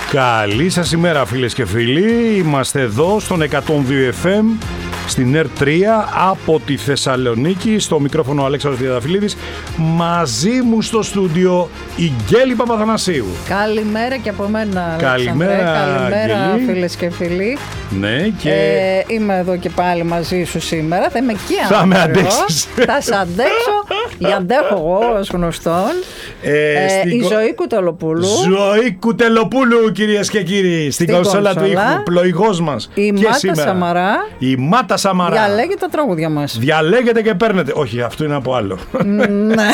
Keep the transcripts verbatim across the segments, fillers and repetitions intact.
Καλή σας ημέρα φίλες και φίλοι, είμαστε εδώ στον εκατόν δύο εφ εμ στην ΕΡ τρία από τη Θεσσαλονίκη, στο μικρόφωνο Αλέξανδρος Διαδαφυλλίδης, μαζί μου στο στούντιο η Γκέλη Παπαθανασίου. Καλημέρα και από μένα, Καλημέρα, καλημέρα Γκέλη. φίλες και φίλοι. Ναι, και... Ε, είμαι εδώ και πάλι μαζί σου σήμερα, θα είμαι και θα με αντέξεις. Θα σε αντέξω, για αντέχω εγώ ως γνωστόν. Ε, ε, στην... Η Ζωή Κουτελοπούλου. Ζωή Κουτελοπούλου, κυρίες και κύριοι, στην, στην κονσόλα του ήχου, πλοηγός μας. Η και Μάτα σήμερα. Σαμαρά. Η Μάτα Σαμαρά. Διαλέγετε τα τραγούδια μας. Διαλέγετε και παίρνετε. Όχι, αυτό είναι από άλλο. Ναι.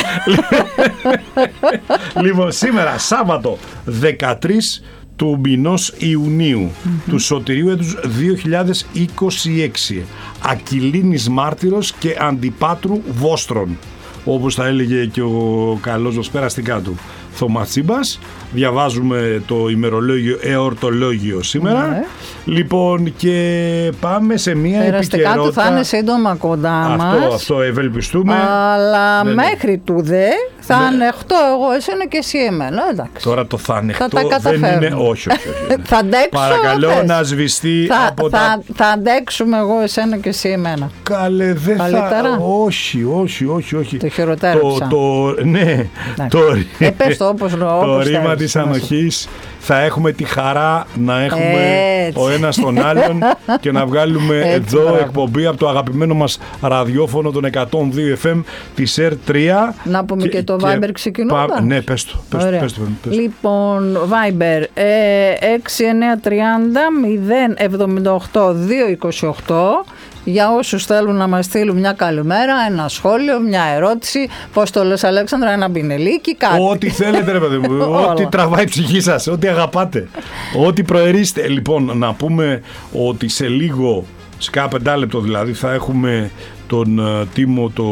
Λοιπόν, σήμερα Σάββατο δεκατρείς του μηνός Ιουνίου mm-hmm. του Σωτηρίου έτους δύο χιλιάδες είκοσι έξι. Ακυλίνης Μάρτυρος και Αντιπάτρου Βόστρων, όπως θα έλεγε και ο καλός μας περαστικά του Θωματσίμπας. Διαβάζουμε το ημερολόγιο εορτολόγιο σήμερα. Ναι. Λοιπόν, και πάμε σε μια περαστικά επικαιρότητα. Περαστικά του θα είναι σύντομα κοντά μας. Αυτό, αυτό ευελπιστούμε. Αλλά ναι, μέχρι ναι. τούδε θα ναι. ανεχτώ εγώ εσένα και εσύ εμένα. Εντάξει. Τώρα το θα ανεχτώ θα δεν είναι. Όχι, όχι, όχι. Θα αντέξω. Παρακαλώ θες. να σβηστεί θα, από θα, τα. Θα αντέξουμε εγώ εσένα και εσύ εμένα. Καλέ, δεν θα. Όχι, όχι, όχι, όχι. Το χειροτέρεψα. Το, το, ναι, το, ε, πες το όπως, το ρήμα της ανοχής. Θα έχουμε τη χαρά να έχουμε έτσι. ο ένας τον άλλον και να βγάλουμε έτσι, εδώ μπράβο. εκπομπή από το αγαπημένο μας ραδιόφωνο των εκατόν δύο εφ εμ της ΕΡ τρία. Να πούμε και, και το Viber ξεκινώντας. Πα, ναι, πες το. Πες, πες το, πες το. Λοιπόν, Viber ε, έξι εννιά τριάντα μηδέν εβδομήντα οκτώ διακόσια είκοσι οκτώ. Για όσους θέλουν να μας στείλουν μια καλημέρα, ένα σχόλιο, μια ερώτηση, πώς το λες Αλέξανδρα, ένα μπινελίκι, κάτι. Ό,τι θέλετε ρε παιδί μου, ό,τι τραβάει η ψυχή σας, ό,τι αγαπάτε, ό,τι προαιρείστε. Λοιπόν, να πούμε ότι σε λίγο, σε κάνα πεντάλεπτο δηλαδή, θα έχουμε τον uh, Τίμο το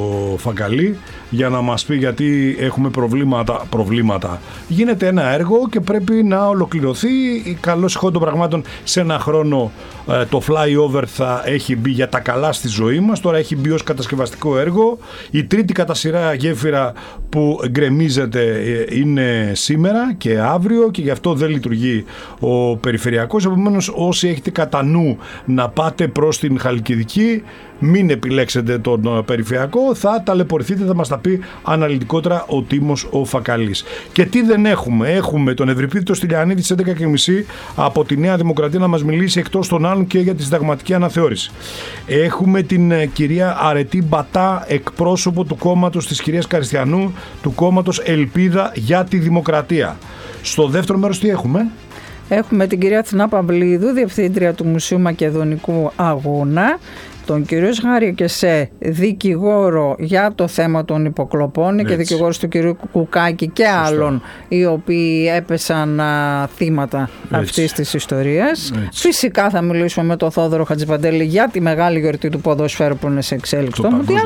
Φακαλή για να μας πει γιατί έχουμε προβλήματα, προβλήματα. Γίνεται ένα έργο και πρέπει να ολοκληρωθεί. Καλώς ηχόν των πραγμάτων, σε ένα χρόνο uh, το flyover θα έχει μπει για τα καλά στη ζωή μας. Τώρα έχει μπει ως κατασκευαστικό έργο. Η τρίτη κατά σειρά γέφυρα που γκρεμίζεται είναι σήμερα και αύριο και γι' αυτό δεν λειτουργεί ο περιφερειακός. Επομένως, όσοι έχετε κατά νου να πάτε προς την Χαλκιδική, μην επιλέξετε τον περιφερειακό, θα ταλαιπωρηθείτε, θα μας τα πει αναλυτικότερα ο Τίμος ο Φακαλής. Και τι δεν έχουμε, έχουμε τον Ευρυπίδη Στυλιανίδη στις έντεκα και μισή από τη Νέα Δημοκρατία να μας μιλήσει εκτός των άλλων και για τη συνταγματική αναθεώρηση. Έχουμε την κυρία Αρετή Μπατά, εκπρόσωπο του κόμματος της κυρίας Καριστιανού, του κόμματος Ελπίδα για τη Δημοκρατία. Στο δεύτερο μέρος τι έχουμε? Έχουμε την κυρία Αθηνά Παυλίδου, διευθύντρια του Μουσείου Μακεδονικού Αγώνα, τον κύριο Σγάρη και σε δικηγόρο για το θέμα των υποκλοπών. Έτσι. Και δικηγόρος του κυρίου Κουκάκη και Σωστό. άλλων οι οποίοι έπεσαν α, θύματα Έτσι. αυτής της ιστορίας. Έτσι. Φυσικά θα μιλήσουμε με τον Θόδωρο Χατζηπαντέλη για τη μεγάλη γιορτή του ποδοσφαίρου που είναι σε εξέλιξη.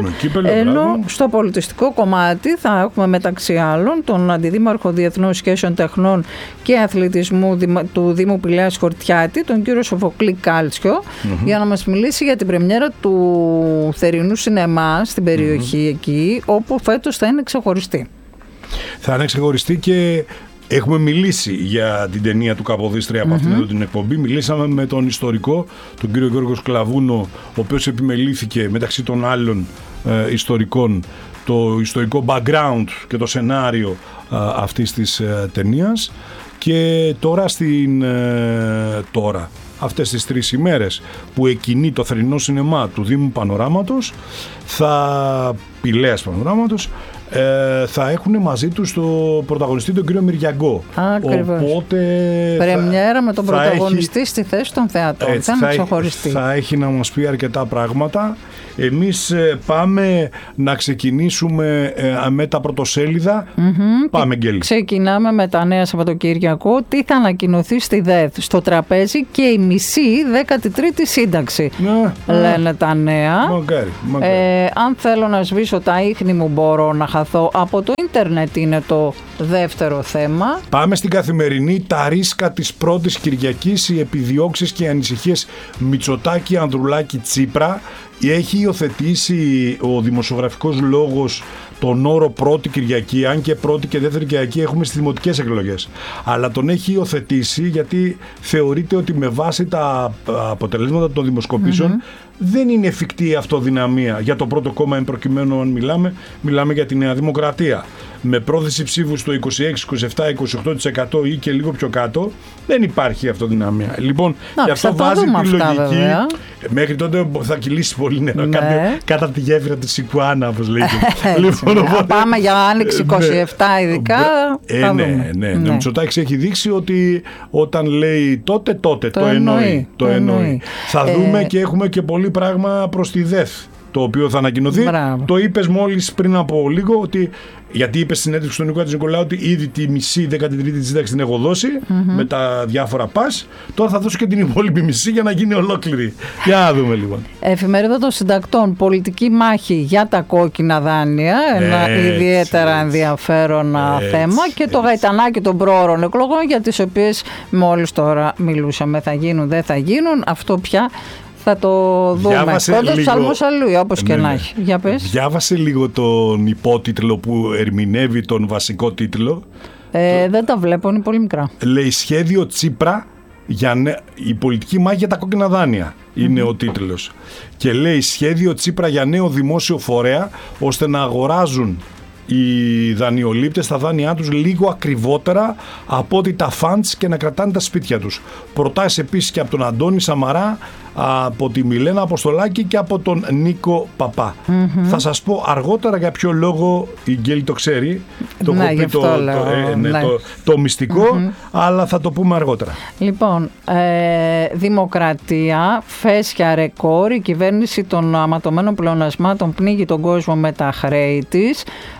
Ενώ στο πολιτιστικό κομμάτι θα έχουμε μεταξύ άλλων τον Αντιδήμαρχο Διεθνών Σχέσεων Τεχνών και Αθλητισμού του Δήμου Πηλαίας Χορτιάτη, τον κύριο Σοφοκλή Κάλτσιο, mm-hmm. για να μας μιλήσει για την πρεμιέρα του θερινού σινεμά στην περιοχή mm-hmm. εκεί, όπου φέτος θα είναι ξεχωριστή. Θα είναι ξεχωριστή και έχουμε μιλήσει για την ταινία του Καποδίστρια από mm-hmm. αυτήν εδώ την εκπομπή. Μιλήσαμε με τον ιστορικό, τον κύριο Γιώργο Σκλαβούνο, ο οποίος επιμελήθηκε μεταξύ των άλλων ε, ιστορικών το ιστορικό background και το σενάριο ε, αυτής της ε, ταινίας. Και τώρα στην ε, τώρα αυτές τις τρεις ημέρες που εκκινεί το θερινό σινεμά του Δήμου Πανοράματος, θα Πηλαίας Πανοράματος, ε, θα έχουν μαζί τους το πρωταγωνιστή τον κύριο Μυριαγκό. Ακριβώς. Οπότε πρεμιέρα με τον πρωταγωνιστή έχει, στη θέση των θεατών. Έτσι, θα, θα, έχει, θα έχει να μας πει αρκετά πράγματα. Εμείς ε, πάμε να ξεκινήσουμε ε, με τα πρωτοσέλιδα. Mm-hmm. Πάμε, Γκέλη. Ξεκινάμε με τα νέα Σαββατοκύριακο. Τι θα ανακοινωθεί στη ΔΕΘ στο τραπέζι και η μισή δέκατη τρίτη σύνταξη. Ναι, λένε ναι. τα νέα. Μακάρι, μακάρι. Ε, αν θέλω να σβήσω τα ίχνη μου, μπορώ να χαθώ. Από το ίντερνετ είναι το δεύτερο θέμα. Πάμε στην Καθημερινή. Τα ρίσκα της πρώτης Κυριακής, οι επιδιώξεις και οι ανησυχίες Μητσοτάκη, Ανδρουλάκη, Τσίπρα. Έχει υιοθετήσει ο δημοσιογραφικός λόγος τον όρο πρώτη Κυριακή, αν και πρώτη και δεύτερη Κυριακή έχουμε στις δημοτικές εκλογές. Αλλά τον έχει υιοθετήσει γιατί θεωρείται ότι με βάση τα αποτελέσματα των δημοσκοπήσεων mm-hmm. δεν είναι εφικτή η αυτοδυναμία για το πρώτο κόμμα εν προκειμένου, αν μιλάμε, μιλάμε για τη Νέα Δημοκρατία. Με πρόθεση ψήφου στο είκοσι έξι, είκοσι επτά, είκοσι οκτώ τοις εκατό ή και λίγο πιο κάτω, δεν υπάρχει αυτοδυναμία. Λοιπόν, να, γι' αυτό βάζει τη λογική. Βέβαια. Μέχρι τότε θα κυλήσει πολύ νερό. Ναι. Κάτω, κάτω από τη γέφυρα της Σικουάνα, όπως λέγεται. Λοιπόν, οπότε, πάμε για άνοιξη είκοσι επτά ειδικά. Ε, θα ναι, δούμε. ναι, ναι. ναι. Ο Μητσοτάκης έχει δείξει ότι όταν λέει τότε, τότε το, το εννοεί. εννοεί. Το εννοεί. εννοεί. Θα ε... δούμε και έχουμε και πολύ πράγμα προς τη ΔΕΘ, το οποίο θα ανακοινωθεί. Μπράβο. Το είπες μόλις πριν από λίγο, ότι, γιατί είπες στην συνέντευξη του Νίκου Χατζηνικολάου ότι ήδη τη μισή δέκατη τρίτη της σύνταξης την έχω δώσει mm-hmm. με τα διάφορα πας. Τώρα θα δώσω και την υπόλοιπη μισή για να γίνει ολόκληρη. Για να δούμε λοιπόν. Εφημερίδα των Συντακτών. Πολιτική μάχη για τα κόκκινα δάνεια. Ένα έτσι, ιδιαίτερα έτσι, ενδιαφέρον έτσι, θέμα. Έτσι, και το γαϊτανάκι των προώρων εκλογών, για τις οποίες μόλις τώρα μιλούσαμε. Θα γίνουν, δεν θα γίνουν. Αυτό πια θα το δούμε. Πρώτος ψαλμός αλλού, όπως ναι, και να έχει. Για πες. Διάβασε λίγο τον υπότιτλο που ερμηνεύει τον βασικό τίτλο. Ε, το... Δεν τα βλέπω, είναι πολύ μικρά. Λέει σχέδιο Τσίπρα για νε... η πολιτική μάχη για τα κόκκινα δάνεια. Είναι mm-hmm. ο τίτλος. Και λέει σχέδιο Τσίπρα για νέο δημόσιο φορέα, ώστε να αγοράζουν οι δανειολήπτες τα δάνειά τους λίγο ακριβότερα από ότι τα funds και να κρατάνε τα σπίτια τους. Προτάσεις επίσης και από τον Αντώνη Σαμαρά, από τη Μιλένα Αποστολάκη και από τον Νίκο Παπά. Mm-hmm. Θα σας πω αργότερα για ποιο λόγο η Γκέλη το ξέρει. Το ναι, έχω πει το, το, ε, ναι, ναι. το, το μυστικό, mm-hmm. αλλά θα το πούμε αργότερα. Λοιπόν, ε, δημοκρατία, φέσια ρεκόρ, η κυβέρνηση των αματωμένων πλεονασμάτων πνίγει τον κόσμο με τα χρέη της.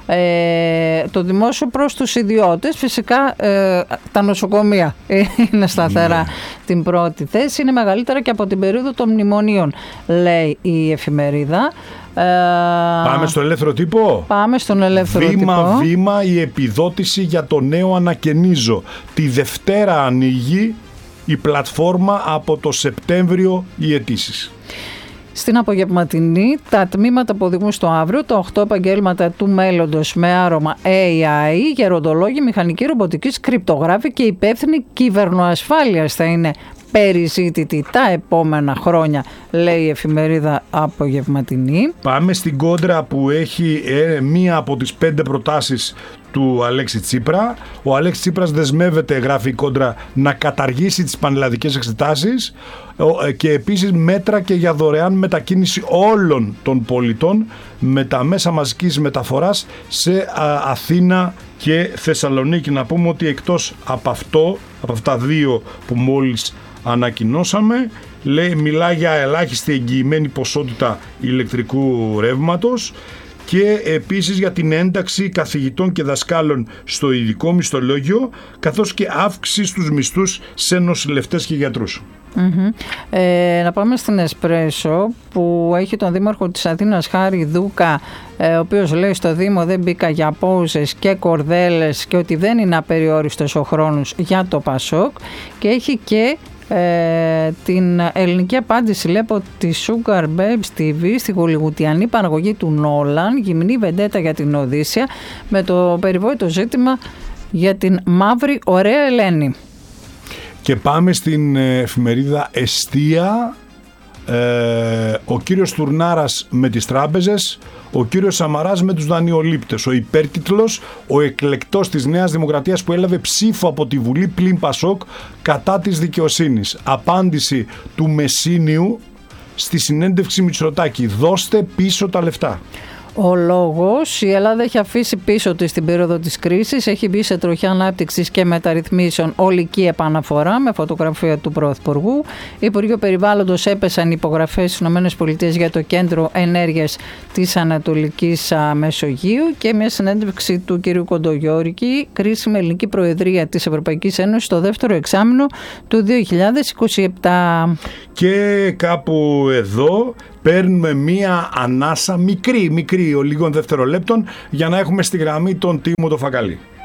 Ε, το δημόσιο προς τους ιδιώτες, φυσικά ε, τα νοσοκομεία είναι σταθερά ναι. την πρώτη θέση, είναι μεγαλύτερα και από την περίοδο των μνημονίων, λέει η εφημερίδα. Ε, πάμε στο ελεύθερο τύπο. Πάμε στον ελεύθερο βήμα, τύπο. Βήμα βήμα η επιδότηση για το νέο ανακαινίζω. Τη Δευτέρα ανοίγει η πλατφόρμα, από το Σεπτέμβριο οι αιτήσεις. Στην απογευματινή, τα τμήματα που οδηγούν στο αύριο, τα οκτώ επαγγέλματα του μέλλοντος με άρωμα έι άι, γεροντολόγοι, μηχανική ρομποτικής, κρυπτογράφοι και υπεύθυνοι κυβερνοασφάλειας θα είναι περιζήτητη τα επόμενα χρόνια, λέει η εφημερίδα απογευματινή. Πάμε στην κόντρα που έχει ε, μία από τις πέντε προτάσεις του Αλέξη Τσίπρα. Ο Αλέξης Τσίπρας δεσμεύεται, γράφει η κόντρα, να καταργήσει τις πανελλαδικές εξετάσεις και επίσης μέτρα και για δωρεάν μετακίνηση όλων των πολιτών με τα μέσα μαζικής μεταφοράς σε Αθήνα και Θεσσαλονίκη. Να πούμε ότι εκτός από αυτό, από αυτά δύο που μόλις ανακοινώσαμε, λέει, μιλά για ελάχιστη εγγυημένη ποσότητα ηλεκτρικού ρεύματος και επίσης για την ένταξη καθηγητών και δασκάλων στο ειδικό μισθολόγιο, καθώς και αύξηση στους μισθούς σε νοσηλευτές και γιατρούς. Mm-hmm. Ε, να πάμε στην Εσπρέσο, που έχει τον δήμαρχο της Αθήνας Χάρη Δούκα, ε, ο οποίος λέει στο Δήμο δεν μπήκα για πόζες και κορδέλες και ότι δεν είναι απεριόριστος ο χρόνος για το Πασόκ, και έχει και Ε, την ελληνική απάντηση, λέει, από τη Sugar Babes τι βι στη γολιγουτιανή παραγωγή του Νόλαν, γυμνή βεντέτα για την Οδύσσια, με το περιβόητο ζήτημα για την μαύρη ωραία Ελένη. Και πάμε στην εφημερίδα Εστία. Ε, ο κύριος Τουρνάρας με τις τράπεζες, ο κύριος Σαμαράς με τους δανειολήπτες. Ο υπέρτιτλος, ο εκλεκτός της Νέας Δημοκρατίας που έλαβε ψήφο από τη Βουλή πλην Πασόκ κατά της δικαιοσύνης. Απάντηση του Μεσίνιου στη συνέντευξη Μητσοτάκη: δώστε πίσω τα λεφτά. Ο λόγος, η Ελλάδα έχει αφήσει πίσω της την περίοδο της κρίσης, έχει μπει σε τροχιά ανάπτυξης και μεταρρυθμίσεων, ολική επαναφορά, με φωτογραφία του Πρωθυπουργού. Υπουργείο Περιβάλλοντος έπεσαν υπογραφές στις ΗΠΑ για το Κέντρο Ενέργειας της Ανατολικής Μεσογείου και μια συνέντευξη του κ. Κοντογιώρικη, κρίσιμη ελληνική προεδρία της Ευρωπαϊκής Ένωσης το δεύτερο εξάμηνο του δύο χιλιάδες είκοσι επτά. Και κάπου εδώ παίρνουμε μία ανάσα μικρή, μικρή, λίγων δευτερολέπτων, για να έχουμε στη γραμμή τον Τίμο το Φακαλή.